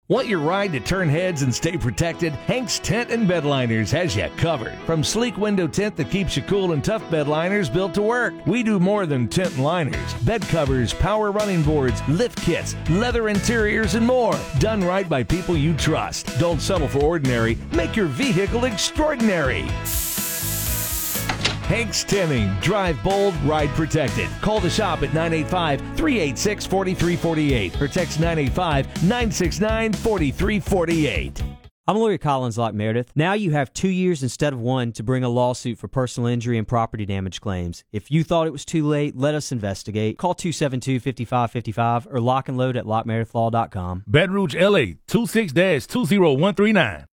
Want your ride to turn heads and stay protected? Hank's Tent and Bedliners has you covered. From sleek window tint that keeps you cool and tough bedliners built to work. We do more than tent and liners. Bed covers, power running boards, lift kits, leather interiors, and more. Done right by people you trust. Don't settle for ordinary. Make your vehicle extraordinary. Hank's Tinting. Drive bold, ride protected. Call the shop at 985-386-4348 or text 985-969-4348. I'm lawyer Collins Locke Meredith. Now you have 2 years instead of one to bring a lawsuit for personal injury and property damage claims. If you thought it was too late, let us investigate. Call 272-5555 or lockandload at lockmeredithlaw.com. Baton Rouge, LA, 26-20139.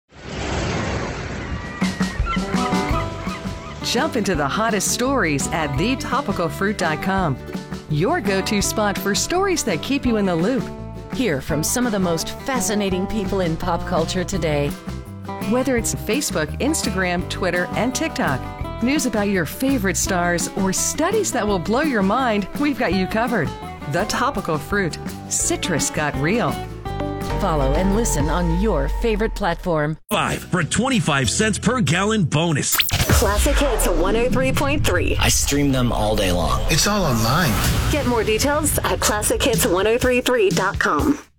Jump into the hottest stories at thetopicalfruit.com. Your go-to spot for stories that keep you in the loop. Hear from some of the most fascinating people in pop culture today. Whether it's Facebook, Instagram, Twitter, and TikTok, news about your favorite stars, or studies that will blow your mind, we've got you covered. The Topical Fruit. Citrus got real. Follow and listen on your favorite platform. 5 for 25 cents per gallon bonus. Classic Hits 103.3. I stream them all day long. It's all online. Get more details at classichits1033.com.